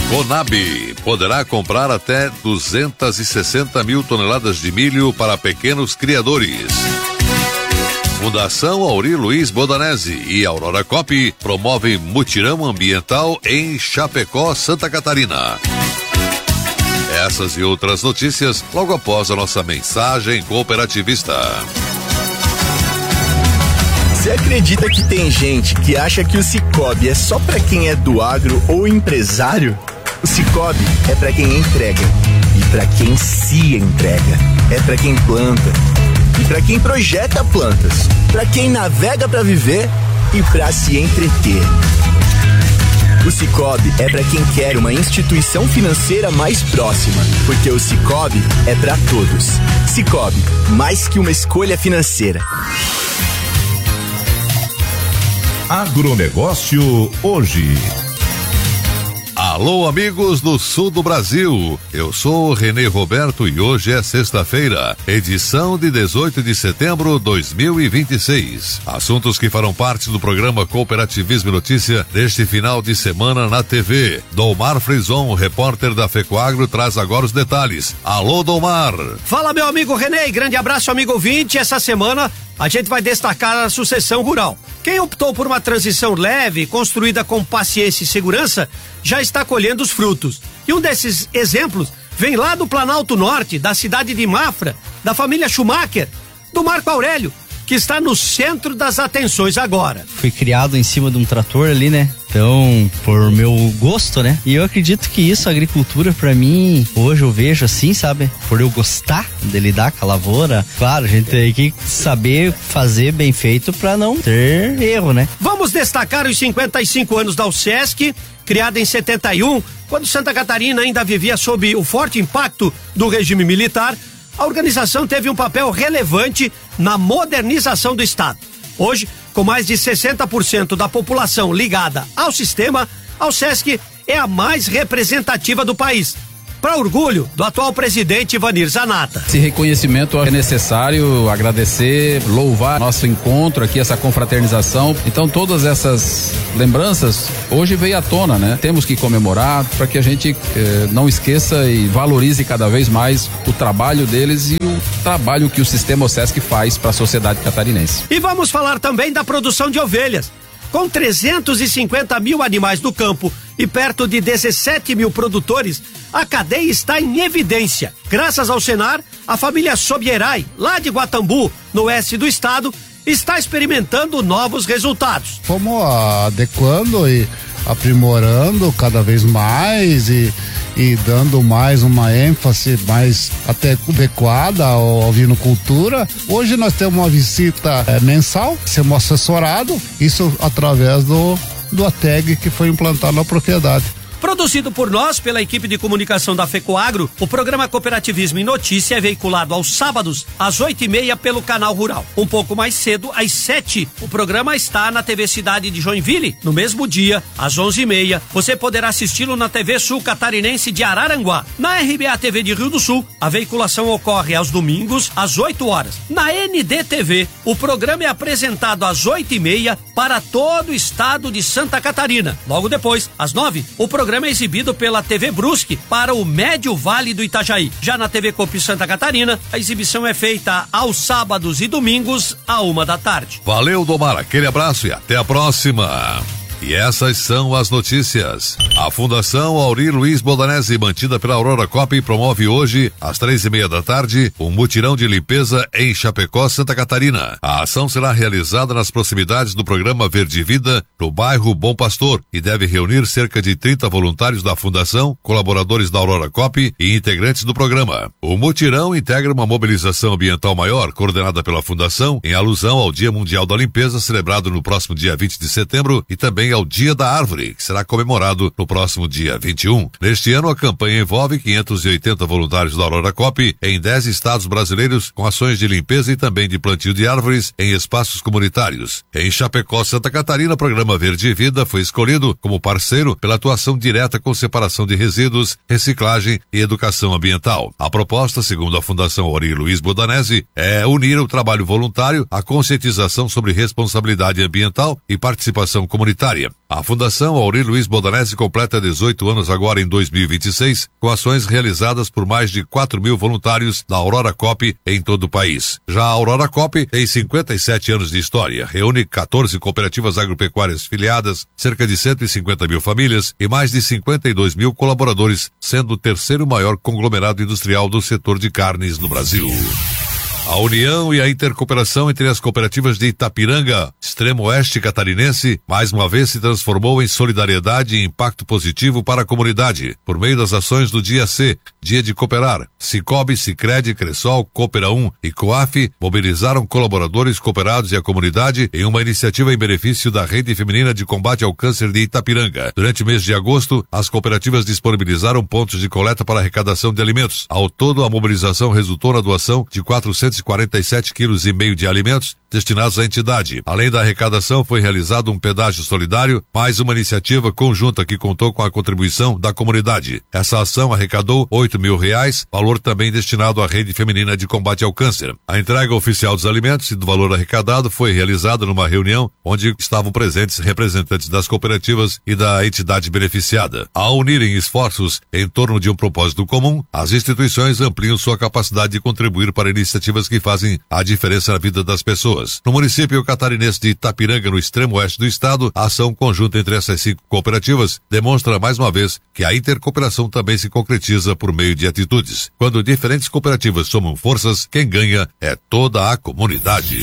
Conab poderá comprar até 260 mil toneladas de milho para pequenos criadores. Fundação Auri Luiz Bodanese e Aurora Cop promovem mutirão ambiental em Chapecó, Santa Catarina. Essas e outras notícias logo após a nossa mensagem cooperativista. Você acredita que tem gente que acha que o Sicoob é só pra quem é do agro ou empresário? O Sicoob é pra quem entrega e pra quem se entrega. É pra quem planta e pra quem projeta plantas, pra quem navega pra viver e pra se entreter. O Sicoob é pra quem quer uma instituição financeira mais próxima, porque o Sicoob é pra todos. Sicoob, mais que uma escolha financeira. Agronegócio hoje. Alô, amigos do sul do Brasil, eu sou o Renê Roberto e hoje é sexta-feira, edição de 18 de setembro de 2026. Assuntos que farão parte do programa Cooperativismo e Notícia deste final de semana na TV. Domar Frison, repórter da FECOAGRO, traz agora os detalhes. Alô, Domar. Fala, meu amigo Renê, grande abraço, amigo ouvinte. Essa semana a gente vai destacar a sucessão rural. Quem optou por uma transição leve, construída com paciência e segurança, já está colhendo os frutos. E um desses exemplos vem lá do Planalto Norte, da cidade de Mafra, da família Schumacher, do Marco Aurélio, que está no centro das atenções agora. Fui criado em cima de um trator ali, né? Então, por meu gosto, né? E eu acredito que isso, a agricultura, pra mim, hoje eu vejo assim, sabe? Por eu gostar de lidar com a lavoura, claro, a gente tem que saber fazer bem feito pra não ter erro, né? Vamos destacar os 55 anos da UCESC, criada em 71, quando Santa Catarina ainda vivia sob o forte impacto do regime militar. A organização teve um papel relevante na modernização do Estado. Hoje, com mais de 60% da população ligada ao sistema, a UCESC é a mais representativa do país. Para orgulho do atual presidente Ivanir Zanata. Esse reconhecimento é necessário, agradecer, louvar nosso encontro aqui, essa confraternização. Então todas essas lembranças hoje veio à tona, né? Temos que comemorar para que a gente não esqueça e valorize cada vez mais o trabalho deles e o trabalho que o sistema OCESC faz para a sociedade catarinense. E vamos falar também da produção de ovelhas. Com 350 mil animais no campo e perto de 17 mil produtores, a cadeia está em evidência. Graças ao Senar, a família Sobierai, lá de Guatambu, no oeste do estado, está experimentando novos resultados. Fomos adequando e aprimorando cada vez mais e dando mais uma ênfase mais até adequada à ovinocultura. Hoje nós temos uma visita mensal, sermos assessorados, isso através do ATEG que foi implantado na propriedade. Produzido por nós, pela equipe de comunicação da FECOAGRO, o programa Cooperativismo em Notícia é veiculado aos sábados, às 8h30 pelo Canal Rural. Um pouco mais cedo, às 7h, o programa está na TV Cidade de Joinville. No mesmo dia, às 11h30, você poderá assisti-lo na TV Sul Catarinense de Araranguá. Na RBA TV de Rio do Sul, a veiculação ocorre aos domingos, às 8h. Na NDTV, o programa é apresentado às 8h30 para todo o estado de Santa Catarina. Logo depois, às 9h, o programa é exibido pela TV Brusque para o Médio Vale do Itajaí. Já na TV Copi Santa Catarina, a exibição é feita aos sábados e domingos, à 13h. Valeu, Domar, aquele abraço e até a próxima. E essas são as notícias. A Fundação Auri Luiz Bodanese, mantida pela Aurora Cop, promove hoje, às 15h30, um mutirão de limpeza em Chapecó, Santa Catarina. A ação será realizada nas proximidades do programa Verde Vida, no bairro Bom Pastor, e deve reunir cerca de 30 voluntários da Fundação, colaboradores da Aurora Cop e integrantes do programa. O mutirão integra uma mobilização ambiental maior, coordenada pela Fundação, em alusão ao Dia Mundial da Limpeza, celebrado no próximo dia 20 de setembro, e também ao Dia da Árvore, que será comemorado no próximo dia 21. Neste ano, a campanha envolve 580 voluntários da Aurora Cop em 10 estados brasileiros, com ações de limpeza e também de plantio de árvores em espaços comunitários. Em Chapecó, Santa Catarina, o programa Verde Vida foi escolhido como parceiro pela atuação direta com separação de resíduos, reciclagem e educação ambiental. A proposta, segundo a Fundação Auri Luiz Bodanese, é unir o trabalho voluntário à conscientização sobre responsabilidade ambiental e participação comunitária. pecuária. A Fundação Aurir Luiz Bodanese completa 18 anos agora em 2026, com ações realizadas por mais de 4.000 voluntários da Aurora Coop em todo o país. Já a Aurora Coop tem 57 anos de história, reúne 14 cooperativas agropecuárias filiadas, cerca de 150 mil famílias e mais de 52 mil colaboradores, sendo o terceiro maior conglomerado industrial do setor de carnes no Brasil. A união e a intercooperação entre as cooperativas de Itapiranga, extremo oeste catarinense, mais uma vez se transformou em solidariedade e impacto positivo para a comunidade, por meio das ações do Dia C, Dia de Cooperar. Cicobi, Sicredi, Cressol, Coopera 1 e Coaf mobilizaram colaboradores cooperados e a comunidade em uma iniciativa em benefício da Rede Feminina de Combate ao Câncer de Itapiranga. Durante o mês de agosto, as cooperativas disponibilizaram pontos de coleta para arrecadação de alimentos. Ao todo, a mobilização resultou na doação de 447,5 quilos de alimentos destinados à entidade. Além da arrecadação, foi realizado um pedágio solidário, mais uma iniciativa conjunta que contou com a contribuição da comunidade. Essa ação arrecadou R$8.000, valor também destinado à Rede Feminina de Combate ao Câncer. A entrega oficial dos alimentos e do valor arrecadado foi realizada numa reunião onde estavam presentes representantes das cooperativas e da entidade beneficiada. Ao unirem esforços em torno de um propósito comum, as instituições ampliam sua capacidade de contribuir para iniciativas que fazem a diferença na vida das pessoas. No município catarinense de Itapiranga, no extremo oeste do estado, a ação conjunta entre essas 5 cooperativas demonstra mais uma vez que a intercooperação também se concretiza por meio de atitudes. Quando diferentes cooperativas somam forças, quem ganha é toda a comunidade.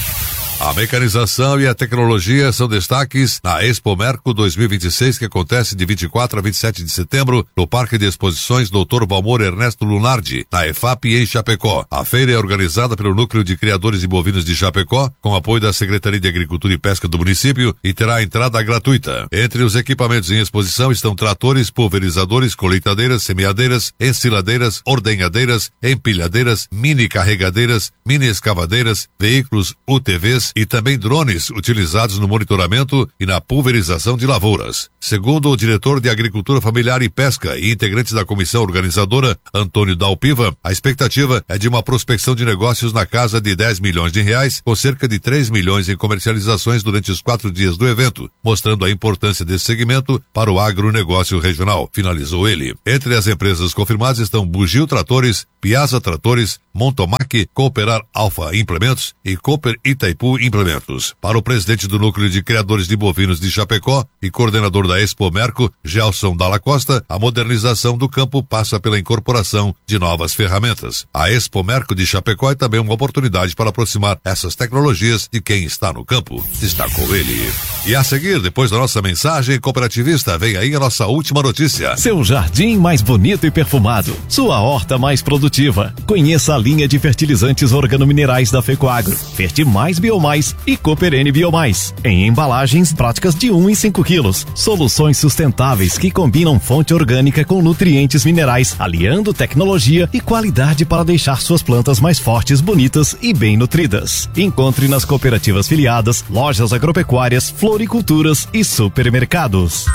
A mecanização e a tecnologia são destaques na Expo Merco 2026, que acontece de 24 a 27 de setembro no Parque de Exposições Dr. Valmor Ernesto Lunardi, na EFAP em Chapecó. A feira é organizada pelo Núcleo de Criadores de Bovinos de Chapecó, com apoio da Secretaria de Agricultura e Pesca do município, e terá entrada gratuita. Entre os equipamentos em exposição estão tratores, pulverizadores, colheitadeiras, semeadeiras, ensiladeiras, ordenhadeiras, empilhadeiras, mini carregadeiras, mini escavadeiras, veículos UTVs, e também drones utilizados no monitoramento e na pulverização de lavouras. Segundo o diretor de Agricultura Familiar e Pesca e integrante da comissão organizadora, Antônio Dalpiva, a expectativa é de uma prospecção de negócios na casa de R$10 milhões, com cerca de 3 milhões em comercializações durante os 4 dias do evento, mostrando a importância desse segmento para o agronegócio regional, finalizou ele. Entre as empresas confirmadas estão Bugio Tratores, Piazza Tratores, Montomac, Cooperar Alfa Implementos e Cooper Itaipu Implementos. Para o presidente do Núcleo de Criadores de Bovinos de Chapecó e coordenador da Expo Merco, Gelson Dalla Costa, a modernização do campo passa pela incorporação de novas ferramentas. A Expo Merco de Chapecó é também uma oportunidade para aproximar essas tecnologias de quem está no campo, destacou ele. E a seguir, depois da nossa mensagem cooperativista, vem aí a nossa última notícia. Seu jardim mais bonito e perfumado, sua horta mais produtiva. Conheça a linha de fertilizantes organominerais da Fecoagro, Fertimais Biomais e Cooperene Biomais, em embalagens práticas de 1 e 5 quilos. Soluções sustentáveis que combinam fonte orgânica com nutrientes minerais, aliando tecnologia e qualidade para deixar suas plantas mais fortes, bonitas e bem nutridas. Encontre nas cooperativas filiadas, lojas agropecuárias, floriculturas e supermercados.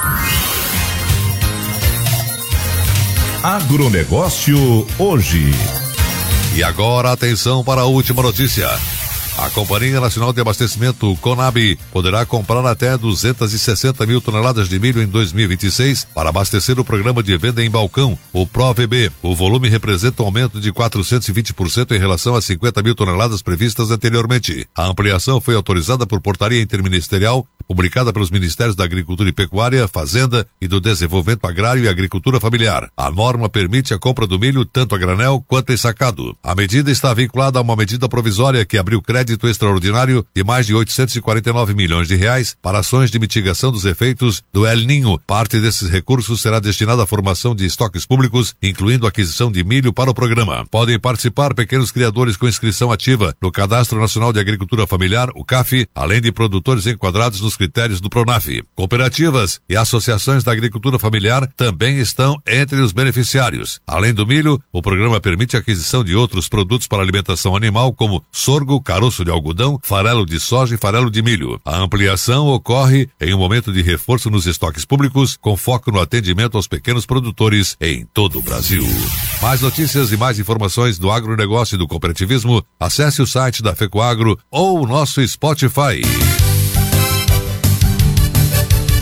Agronegócio hoje. E agora, atenção para a última notícia. A Companhia Nacional de Abastecimento, Conab, poderá comprar até 260 mil toneladas de milho em 2026 para abastecer o programa de venda em balcão, o ProVB. O volume representa um aumento de 420% em relação às 50 mil toneladas previstas anteriormente. A ampliação foi autorizada por portaria interministerial, publicada pelos Ministérios da Agricultura e Pecuária, Fazenda e do Desenvolvimento Agrário e Agricultura Familiar. A norma permite a compra do milho tanto a granel quanto ensacado. A medida está vinculada a uma medida provisória que abriu crédito extraordinário de mais de 849 milhões de reais para ações de mitigação dos efeitos do El Niño. Parte desses recursos será destinada à formação de estoques públicos, incluindo a aquisição de milho para o programa. Podem participar pequenos criadores com inscrição ativa no Cadastro Nacional de Agricultura Familiar, o CAF, além de produtores enquadrados nos critérios do PRONAF. Cooperativas e associações da agricultura familiar também estão entre os beneficiários. Além do milho, o programa permite a aquisição de outros produtos para alimentação animal, como sorgo, caroço de algodão, farelo de soja e farelo de milho. A ampliação ocorre em um momento de reforço nos estoques públicos, com foco no atendimento aos pequenos produtores em todo o Brasil. Mais notícias e mais informações do agronegócio e do cooperativismo, acesse o site da Fecoagro ou o nosso Spotify.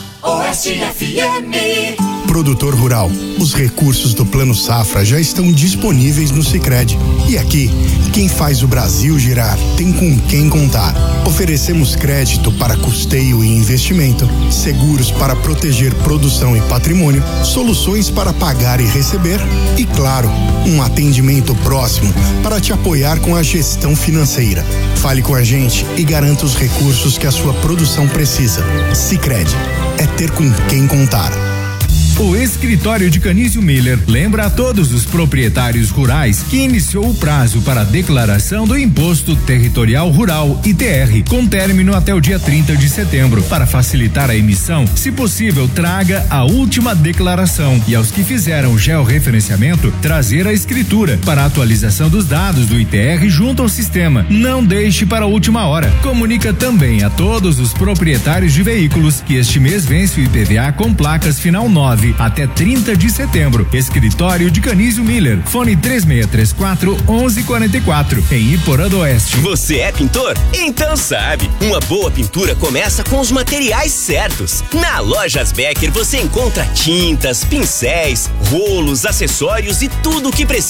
Oeste FM. Produtor rural, os recursos do Plano Safra já estão disponíveis no Sicredi. E aqui, quem faz o Brasil girar tem com quem contar. Oferecemos crédito para custeio e investimento, seguros para proteger produção e patrimônio, soluções para pagar e receber e, claro, um atendimento próximo para te apoiar com a gestão financeira. Fale com a gente e garanta os recursos que a sua produção precisa. Sicredi, é ter com quem contar. O escritório de Canísio Miller lembra a todos os proprietários rurais que iniciou o prazo para a declaração do Imposto Territorial Rural, ITR, com término até o dia 30 de setembro. Para facilitar a emissão, se possível, traga a última declaração e aos que fizeram o georreferenciamento, trazer a escritura para a atualização dos dados do ITR junto ao sistema. Não deixe para a última hora. Comunica também a todos os proprietários de veículos que este mês vence o IPVA com placas final 9 até 30 de setembro. Escritório de Canísio Miller. Fone 3634-1144 em Iporã do Oeste. Você é pintor? Então sabe, uma boa pintura começa com os materiais certos. Na Lojas Becker você encontra tintas, pincéis, rolos, acessórios e tudo o que precisa